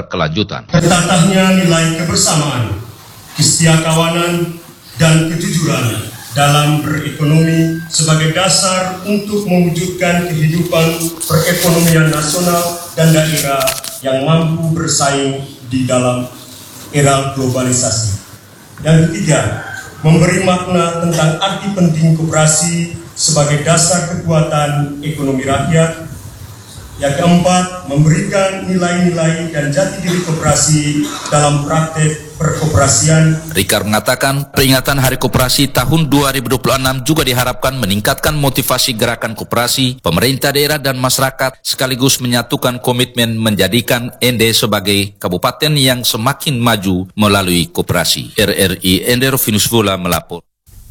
berkelanjutan. Tertatahnya nilai kebersamaan, kesetiakawanan, dan kejujuran dalam berekonomi sebagai dasar untuk mewujudkan kehidupan perekonomian nasional dan daerah yang mampu bersaing di dalam era globalisasi. Yang ketiga, memberi makna tentang arti penting koperasi sebagai dasar kekuatan ekonomi rakyat. Yang keempat, memberikan nilai-nilai dan jati diri koperasi dalam praktek perkoperasian. Ricard mengatakan peringatan Hari Koperasi tahun 2026 juga diharapkan meningkatkan motivasi gerakan koperasi, pemerintah daerah dan masyarakat, sekaligus menyatukan komitmen menjadikan Ende sebagai kabupaten yang semakin maju melalui koperasi. RRI Ende Rufinus Vula melapor.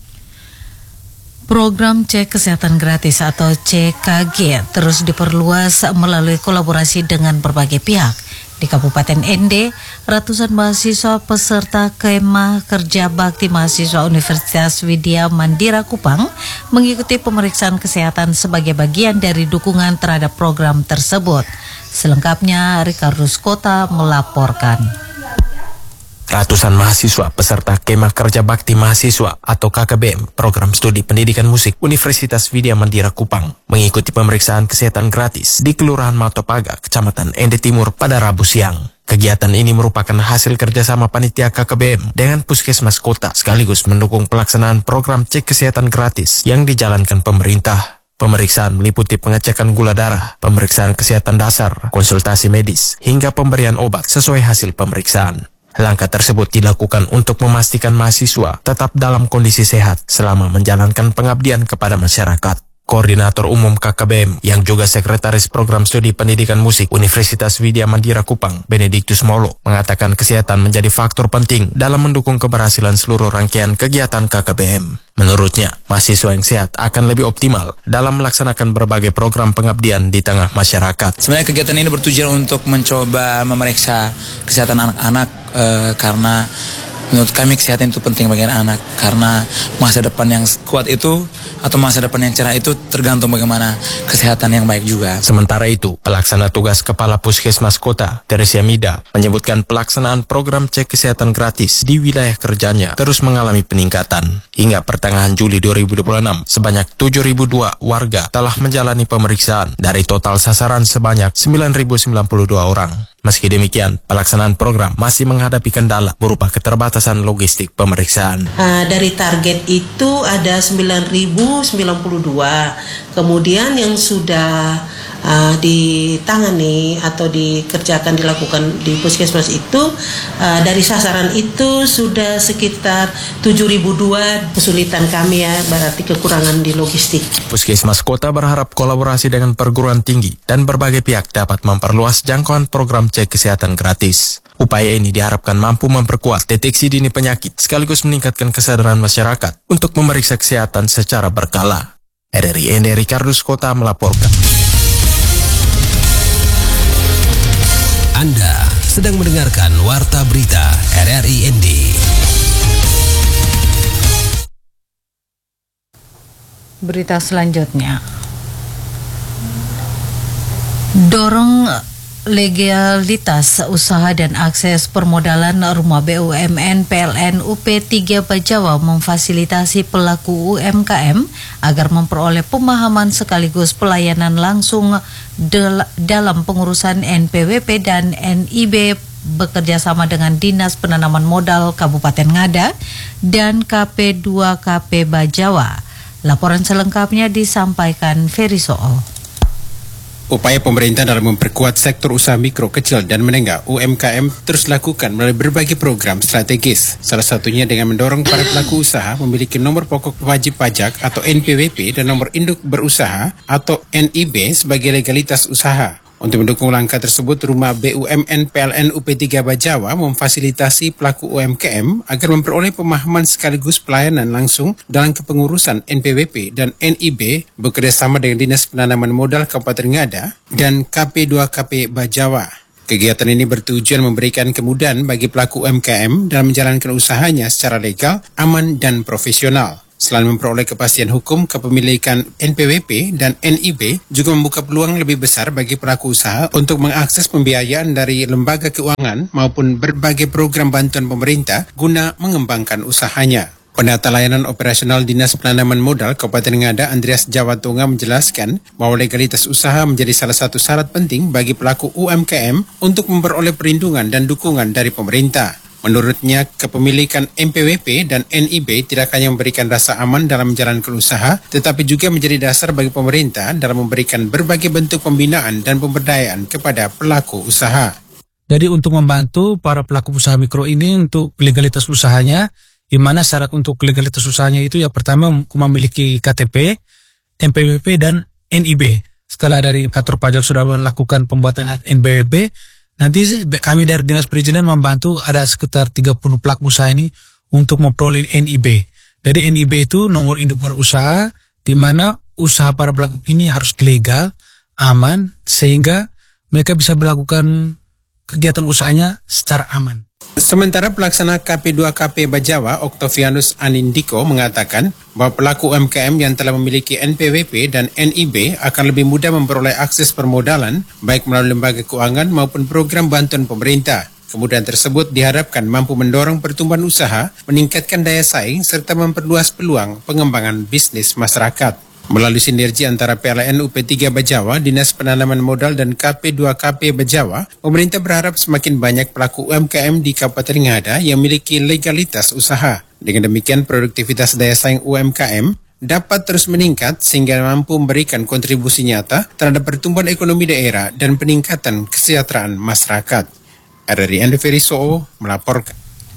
Program Cek Kesehatan Gratis atau CKG terus diperluas melalui kolaborasi dengan berbagai pihak. Di Kabupaten Ende, ratusan mahasiswa peserta Kemah Kerja Bakti Mahasiswa Universitas Widya Mandira Kupang mengikuti pemeriksaan kesehatan sebagai bagian dari dukungan terhadap program tersebut. Selengkapnya, Ricardus Kota melaporkan. Ratusan mahasiswa peserta Kemah Kerja Bakti Mahasiswa atau KKBM Program Studi Pendidikan Musik Universitas Widya Mandira Kupang mengikuti pemeriksaan kesehatan gratis di Kelurahan Matopaga, Kecamatan Ende Timur pada Rabu siang. Kegiatan ini merupakan hasil kerjasama panitia KKBM dengan Puskesmas Kota sekaligus mendukung pelaksanaan program cek kesehatan gratis yang dijalankan pemerintah. Pemeriksaan meliputi pengecekan gula darah, pemeriksaan kesehatan dasar, konsultasi medis, hingga pemberian obat sesuai hasil pemeriksaan. Langkah tersebut dilakukan untuk memastikan mahasiswa tetap dalam kondisi sehat selama menjalankan pengabdian kepada masyarakat. Koordinator Umum KKBM yang juga Sekretaris Program Studi Pendidikan Musik Universitas Widya Mandira Kupang, Benediktus Molo, mengatakan kesehatan menjadi faktor penting dalam mendukung keberhasilan seluruh rangkaian kegiatan KKBM. Menurutnya, mahasiswa yang sehat akan lebih optimal dalam melaksanakan berbagai program pengabdian di tengah masyarakat. Sebenarnya kegiatan ini bertujuan untuk mencoba memeriksa kesehatan anak-anak karena menurut kami kesehatan itu penting bagi anak, karena masa depan yang kuat itu atau masa depan yang cerah itu tergantung bagaimana kesehatan yang baik juga. Sementara itu, pelaksana tugas Kepala Puskesmas Kota, Teresia Mida, menyebutkan pelaksanaan program cek kesehatan gratis di wilayah kerjanya terus mengalami peningkatan. Hingga pertengahan Juli 2026, sebanyak 7.002 warga telah menjalani pemeriksaan dari total sasaran sebanyak 9.092 orang. Meski demikian, pelaksanaan program masih menghadapi kendala berupa keterbatasan logistik pemeriksaan. Dari target itu ada 9.092, kemudian yang sudah ditangani atau dilakukan di puskesmas itu dari sasaran itu sudah sekitar 7.002. Kesulitan kami ya, berarti kekurangan di logistik. Puskesmas Kota berharap kolaborasi dengan perguruan tinggi dan berbagai pihak dapat memperluas jangkauan program cek kesehatan gratis. Upaya ini diharapkan mampu memperkuat deteksi dini penyakit sekaligus meningkatkan kesadaran masyarakat untuk memeriksa kesehatan secara berkala. RRI Ende Ricardus Kota melaporkan. Anda sedang mendengarkan Warta Berita RRI ND. Berita selanjutnya. Dorong legalitas usaha dan akses permodalan rumah BUMN PLN UP3 Bajawa memfasilitasi pelaku UMKM agar memperoleh pemahaman sekaligus pelayanan langsung dalam pengurusan NPWP dan NIB bekerjasama dengan Dinas Penanaman Modal Kabupaten Ngada dan KP2KP Bajawa. Laporan selengkapnya disampaikan Ferry Sool. Upaya pemerintah dalam memperkuat sektor usaha mikro, kecil, dan menengah UMKM terus dilakukan melalui berbagai program strategis. Salah satunya dengan mendorong para pelaku usaha memiliki nomor pokok wajib pajak atau NPWP dan nomor induk berusaha atau NIB sebagai legalitas usaha. Untuk mendukung langkah tersebut, Rumah BUMN PLN UP3 Bajawa memfasilitasi pelaku UMKM agar memperoleh pemahaman sekaligus pelayanan langsung dalam kepengurusan NPWP dan NIB bekerjasama dengan Dinas Penanaman Modal Kabupaten Ngada dan KP2KP Bajawa. Kegiatan ini bertujuan memberikan kemudahan bagi pelaku UMKM dalam menjalankan usahanya secara legal, aman, dan profesional. Selain memperoleh kepastian hukum, kepemilikan NPWP dan NIB juga membuka peluang lebih besar bagi pelaku usaha untuk mengakses pembiayaan dari lembaga keuangan maupun berbagai program bantuan pemerintah guna mengembangkan usahanya. Penata Layanan Operasional Dinas Penanaman Modal Kabupaten Ngada, Andreas Jawatunga menjelaskan bahwa legalitas usaha menjadi salah satu syarat penting bagi pelaku UMKM untuk memperoleh perlindungan dan dukungan dari pemerintah. Menurutnya, kepemilikan MPWP dan NIB tidak hanya memberikan rasa aman dalam menjalankan usaha, tetapi juga menjadi dasar bagi pemerintah dalam memberikan berbagai bentuk pembinaan dan pemberdayaan kepada pelaku usaha. Jadi untuk membantu para pelaku usaha mikro ini untuk legalitas usahanya, di mana syarat untuk legalitas usahanya itu yang pertama memiliki KTP, MPWP dan NIB. Setelah dari kantor pajak sudah melakukan pembuatan NPWP, nanti kami dari Dinas Perizinan membantu ada sekitar 30 pelaku usaha ini untuk memperoleh NIB. Dari NIB itu nomor induk berusaha, di mana usaha para pelaku ini harus legal, aman, sehingga mereka bisa melakukan kegiatan usahanya secara aman. Sementara pelaksana KP2KP Bajawa, Octavianus Anindiko, mengatakan bahwa pelaku UMKM yang telah memiliki NPWP dan NIB akan lebih mudah memperoleh akses permodalan, baik melalui lembaga keuangan maupun program bantuan pemerintah. Kemudian tersebut diharapkan mampu mendorong pertumbuhan usaha, meningkatkan daya saing, serta memperluas peluang pengembangan bisnis masyarakat. Melalui sinergi antara PLN UP3 Bajawa, Dinas Penanaman Modal dan KP2KP Bajawa, pemerintah berharap semakin banyak pelaku UMKM di Kabupaten Ngada yang memiliki legalitas usaha. Dengan demikian, produktivitas daya saing UMKM dapat terus meningkat sehingga mampu memberikan kontribusi nyata terhadap pertumbuhan ekonomi daerah dan peningkatan kesejahteraan masyarakat. RRI Andeferi Soo melaporkan.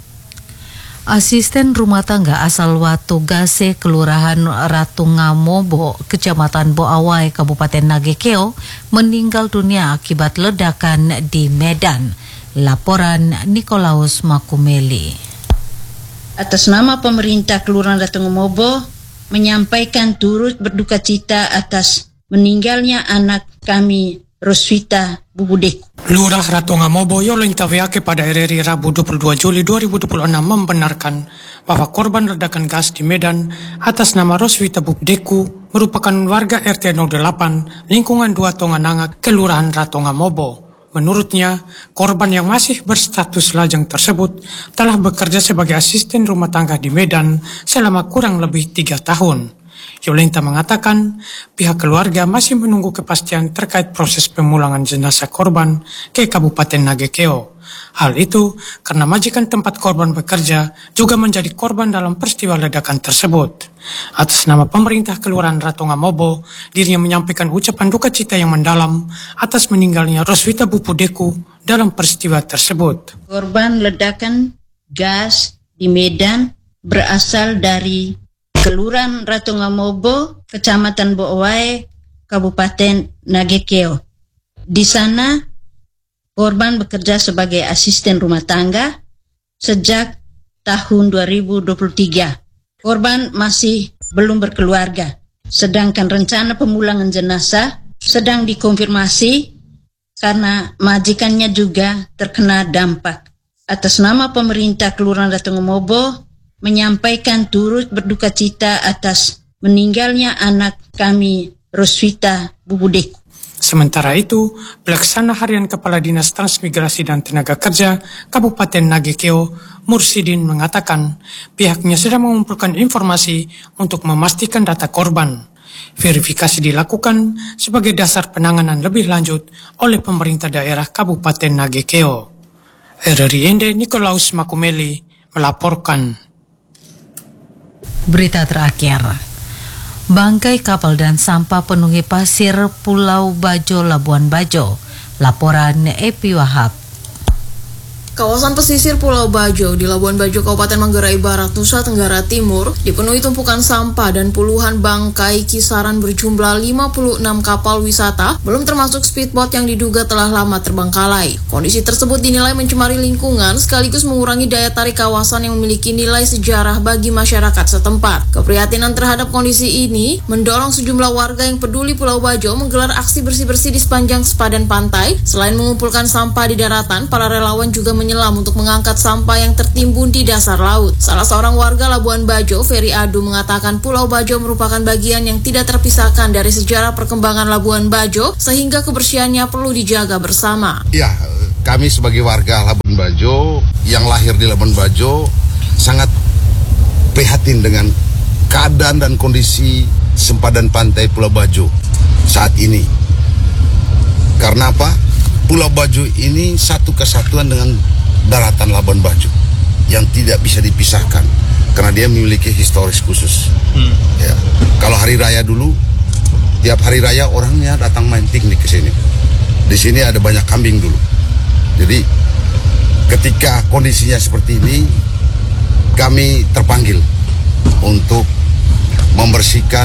Asisten rumah tangga asal Watugase, Kelurahan Ratungamobo, Kecamatan Boawai, Kabupaten Nagekeo, meninggal dunia akibat ledakan di Medan. Laporan Nikolaus Makumeli. Atas nama pemerintah Kelurahan Ratungamobo, menyampaikan turut berduka cita atas meninggalnya anak kami, Roswita Bubudeku. Lurah Ratungamobo Yolintawiake pada RRI Rabu 22 Juli 2026 membenarkan bahwa korban ledakan gas di Medan atas nama Roswita Bubudeku merupakan warga RT 08 lingkungan 2 Tongananga, Kelurahan Ratungamobo. Menurutnya, korban yang masih berstatus lajang tersebut telah bekerja sebagai asisten rumah tangga di Medan selama kurang lebih 3 tahun. Yolenta mengatakan pihak keluarga masih menunggu kepastian terkait proses pemulangan jenazah korban ke Kabupaten Nagekeo. Hal itu karena majikan tempat korban bekerja juga menjadi korban dalam peristiwa ledakan tersebut. Atas nama pemerintah Kelurahan Ratungamobo, dirinya menyampaikan ucapan duka cita yang mendalam atas meninggalnya Roswita Bubudeku dalam peristiwa tersebut. Korban ledakan gas di Medan berasal dari Kelurahan Ratungamobo, Kecamatan Boawai, Kabupaten Nagekeo. Di sana, korban bekerja sebagai asisten rumah tangga sejak tahun 2023. Korban masih belum berkeluarga, sedangkan rencana pemulangan jenazah sedang dikonfirmasi karena majikannya juga terkena dampak. Atas nama pemerintah Kelurahan Ratungamobo, menyampaikan turut berduka cita atas meninggalnya anak kami, Roswita Bubudeku. Sementara itu, Pelaksana Harian Kepala Dinas Transmigrasi dan Tenaga Kerja Kabupaten Nagekeo, Mursidin, mengatakan pihaknya sedang mengumpulkan informasi untuk memastikan data korban. Verifikasi dilakukan sebagai dasar penanganan lebih lanjut oleh pemerintah daerah Kabupaten Nagekeo. RRI Ende Nikolaus Makumeli melaporkan. Berita terakhir, bangkai kapal dan sampah penuhi pasir Pulau Bajo, Labuan Bajo. Laporan Epi Wahab. Kawasan pesisir Pulau Bajo di Labuan Bajo, Kabupaten Manggarai Barat, Nusa Tenggara Timur dipenuhi tumpukan sampah dan puluhan bangkai kisaran berjumlah 56 kapal wisata, belum termasuk speedboat yang diduga telah lama terbengkalai. Kondisi tersebut dinilai mencemari lingkungan sekaligus mengurangi daya tarik kawasan yang memiliki nilai sejarah bagi masyarakat setempat. Keprihatinan terhadap kondisi ini mendorong sejumlah warga yang peduli Pulau Bajo menggelar aksi bersih-bersih di sepanjang sepadan pantai. Selain mengumpulkan sampah di daratan, para relawan juga menyelam untuk mengangkat sampah yang tertimbun di dasar laut. Salah seorang warga Labuan Bajo, Ferry Adu, mengatakan Pulau Bajo merupakan bagian yang tidak terpisahkan dari sejarah perkembangan Labuan Bajo, sehingga kebersihannya perlu dijaga bersama. Ya, kami sebagai warga Labuan Bajo yang lahir di Labuan Bajo sangat prihatin dengan keadaan dan kondisi sempadan pantai Pulau Bajo saat ini. Karena apa? Pulau Bajo ini satu kesatuan dengan daratan Labuan Bajo yang tidak bisa dipisahkan karena dia memiliki historis khusus. Ya. Kalau hari raya dulu, tiap hari raya orangnya datang main piknik ke sini. Di sini ada banyak kambing dulu. Jadi ketika kondisinya seperti ini, kami terpanggil untuk membersihkan,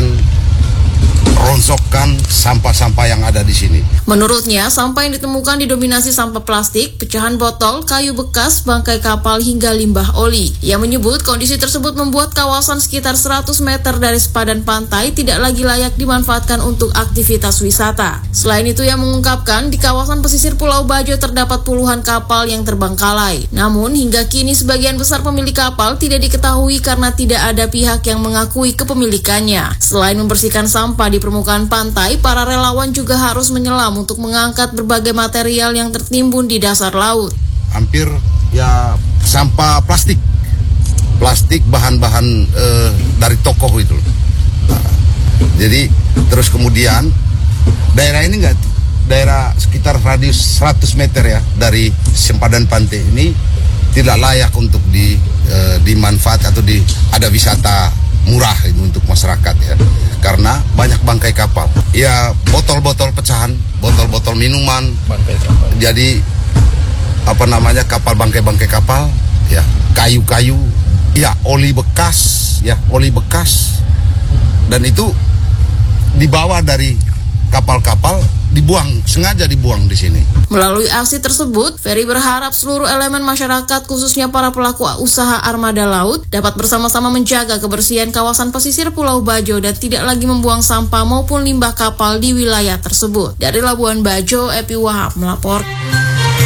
ronsokkan sampah-sampah yang ada di sini. Menurutnya, sampah yang ditemukan didominasi sampah plastik, pecahan botol, kayu bekas, bangkai kapal hingga limbah oli. Ia menyebut kondisi tersebut membuat kawasan sekitar 100 meter dari sepadan pantai tidak lagi layak dimanfaatkan untuk aktivitas wisata. Selain itu, ia mengungkapkan di kawasan pesisir Pulau Bajo terdapat puluhan kapal yang terbengkalai. Namun, hingga kini sebagian besar pemilik kapal tidak diketahui karena tidak ada pihak yang mengakui kepemilikannya. Selain membersihkan sampah di permukaan pantai, para relawan juga harus menyelam untuk mengangkat berbagai material yang tertimbun di dasar laut. Hampir ya sampah plastik bahan-bahan dari toko itu. Jadi terus kemudian daerah ini daerah sekitar radius 100 meter ya dari sempadan pantai ini tidak layak untuk dimanfaat atau ada wisata murah ini untuk masyarakat ya, karena banyak bangkai kapal. Ya botol-botol pecahan, botol-botol minuman, jadi kapal bangkai kapal, ya kayu-kayu, ya oli bekas, dan itu dibawa dari kapal-kapal, sengaja dibuang di sini. Melalui aksi tersebut, Ferry berharap seluruh elemen masyarakat, khususnya para pelaku usaha armada laut, dapat bersama-sama menjaga kebersihan kawasan pesisir Pulau Bajo dan tidak lagi membuang sampah maupun limbah kapal di wilayah tersebut. Dari Labuan Bajo, Epi Wahab melapor.